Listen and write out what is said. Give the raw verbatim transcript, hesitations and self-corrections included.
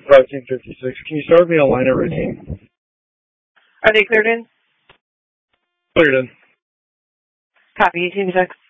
five team fifty-six. Can you start me on line at routine? Are they cleared in? Cleared in. Copy, team six.